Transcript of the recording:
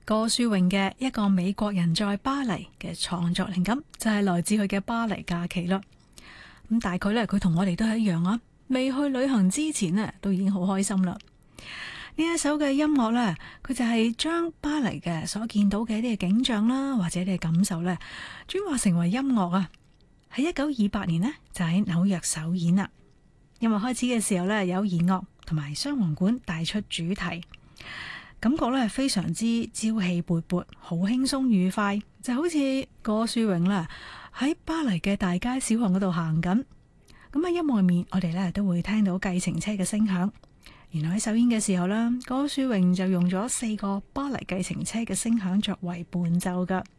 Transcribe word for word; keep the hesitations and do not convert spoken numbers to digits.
郭樹榮嘅一個美國人在巴黎嘅創作靈感就係來自佢嘅巴黎假期啦。咁大概咧，佢同我哋都係一樣啊，未去旅行之前呢，都已經好開心啦。呢一首嘅音樂呢，佢就係將巴黎嘅所見到嘅一啲嘅景象啦，或者一啲嘅感受呢，轉化成為音樂啊。喺一九二八年呢，就喺紐約首演啦。音樂開始嘅時候呢，有弦樂同埋雙簧管帶出主題。感覺咧係非常之朝氣勃勃，好輕鬆愉快，就好似郭樹榮啦喺巴黎嘅大街小巷嗰度行緊。咁喺音樂面，我哋咧都會聽到計程車嘅聲響。原來喺首演嘅時候啦，郭樹榮就用咗四個巴黎計程車嘅聲響作為伴奏噶。